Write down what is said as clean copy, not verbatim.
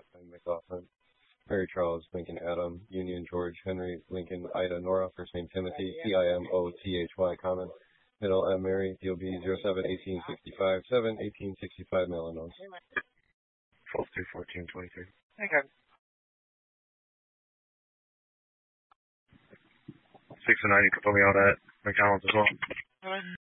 McLaughlin. Mary Charles, Lincoln Adam, Union George, Henry, Lincoln, Ida, Nora, first name Timothy, TIMOTHY, common, middle M. Mary, DOB 07-1865, 7-1865, mail Illinois. 12-14-23. Okay. 6 and 9, you can put me out at McDonald's as well.